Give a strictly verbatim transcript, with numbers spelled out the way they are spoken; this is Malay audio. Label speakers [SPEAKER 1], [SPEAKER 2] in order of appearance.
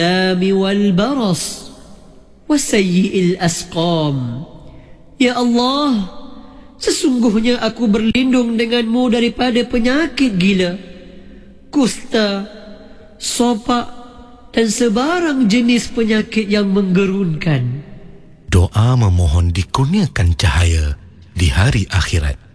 [SPEAKER 1] والبرص وسيء الأسقام. Ya Allah, sesungguhnya aku berlindung denganmu daripada penyakit gila, kusta, sopak dan sebarang jenis penyakit yang menggerunkan.
[SPEAKER 2] Doa memohon dikurniakan cahaya di hari akhirat.